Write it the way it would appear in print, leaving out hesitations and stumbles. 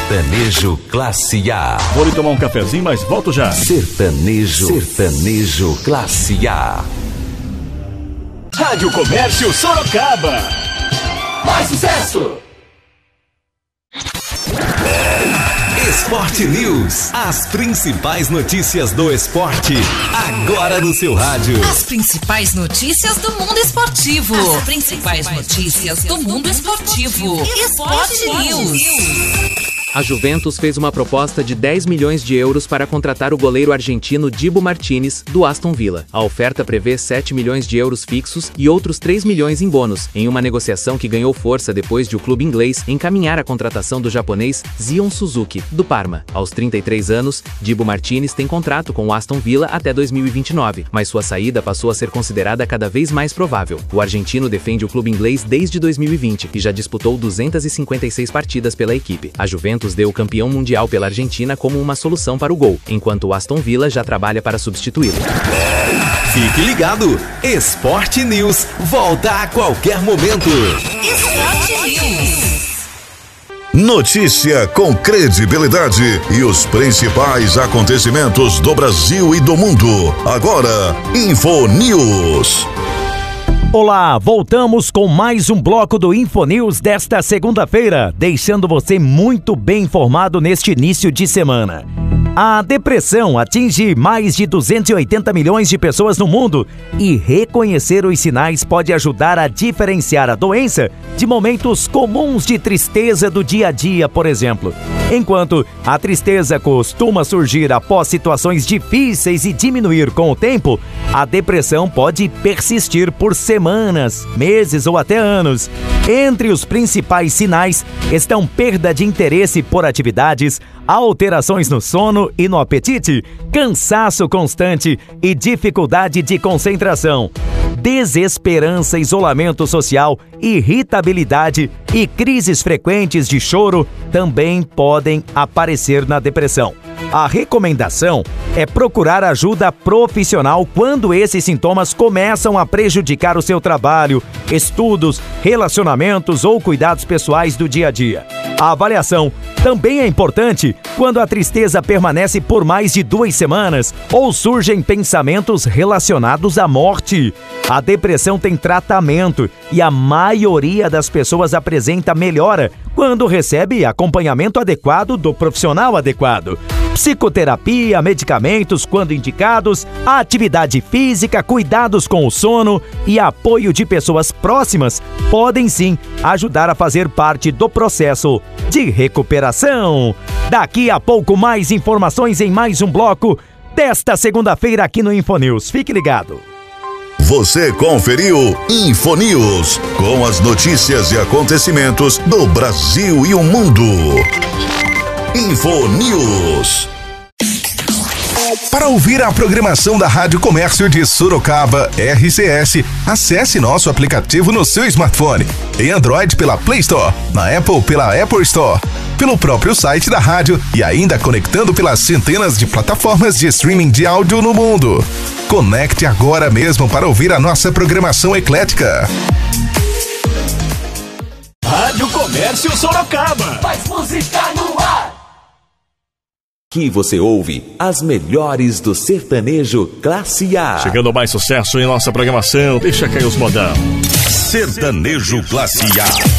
Sertanejo Classe A. Vou ali tomar um cafezinho, mas volto já. Sertanejo Classe A. Rádio Comércio Sorocaba. Mais sucesso! Esporte News. As principais notícias do esporte. Agora no seu rádio. As principais notícias do mundo esportivo. As principais notícias do mundo esportivo. Esporte News. A Juventus fez uma proposta de 10 milhões de euros para contratar o goleiro argentino Dibu Martínez, do Aston Villa. A oferta prevê 7 milhões de euros fixos e outros 3 milhões em bônus, em uma negociação que ganhou força depois de o clube inglês encaminhar a contratação do japonês Zion Suzuki, do Parma. Aos 33 anos, Dibu Martínez tem contrato com o Aston Villa até 2029, mas sua saída passou a ser considerada cada vez mais provável. O argentino defende o clube inglês desde 2020 e já disputou 256 partidas pela equipe. A Juventus deu o campeão mundial pela Argentina como uma solução para o gol, enquanto o Aston Villa já trabalha para substituí-lo. Fique ligado! Esporte News volta a qualquer momento. Esporte News. Notícia com credibilidade e os principais acontecimentos do Brasil e do mundo. Agora, InfoNews. Olá, voltamos com mais um bloco do InfoNews desta segunda-feira, deixando você muito bem informado neste início de semana. A depressão atinge mais de 280 milhões de pessoas no mundo e reconhecer os sinais pode ajudar a diferenciar a doença de momentos comuns de tristeza do dia a dia, por exemplo. Enquanto a tristeza costuma surgir após situações difíceis e diminuir com o tempo, a depressão pode persistir por semanas, meses ou até anos. Entre os principais sinais estão perda de interesse por atividades, alterações no sono e no apetite, cansaço constante e dificuldade de concentração. Desesperança, isolamento social, irritabilidade e crises frequentes de choro também podem aparecer na depressão. A recomendação é procurar ajuda profissional quando esses sintomas começam a prejudicar o seu trabalho, estudos, relacionamentos ou cuidados pessoais do dia a dia. A avaliação também é importante quando a tristeza permanece por mais de 2 semanas ou surgem pensamentos relacionados à morte. A depressão tem tratamento e a maioria das pessoas apresenta melhora quando recebe acompanhamento adequado do profissional adequado. Psicoterapia, medicamentos quando indicados, atividade física, cuidados com o sono e apoio de pessoas próximas podem sim ajudar a fazer parte do processo de recuperação. Daqui a pouco mais informações em mais um bloco desta segunda-feira aqui no InfoNews. Fique ligado. Você conferiu InfoNews, com as notícias e acontecimentos do Brasil e o mundo. InfoNews. Para ouvir a programação da Rádio Comércio de Sorocaba, RCS, acesse nosso aplicativo no seu smartphone. Em Android pela Play Store, na Apple pela Apple Store, pelo próprio site da rádio e ainda conectando pelas centenas de plataformas de streaming de áudio no mundo. Conecte agora mesmo para ouvir a nossa programação eclética. Rádio Comércio Sorocaba. Mais música no ar. Aqui você ouve as melhores do sertanejo Classe A. Chegando mais sucesso em nossa programação, deixa cair os modão. Sertanejo Classe A.